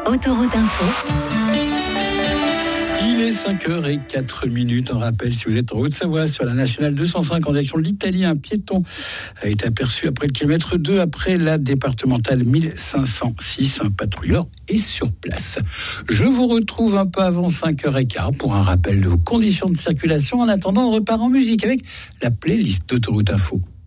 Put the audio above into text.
Autoroute Info. Il est 5h04. On rappelle, si vous êtes en Haute-Savoie, sur la nationale 205 en direction de l'Italie, un piéton a été aperçu après le kilomètre 2, après la départementale 1506. Un patrouilleur est sur place. Je vous retrouve un peu avant 5h15 pour un rappel de vos conditions de circulation. En attendant, on repart en musique avec la playlist d'Autoroute Info.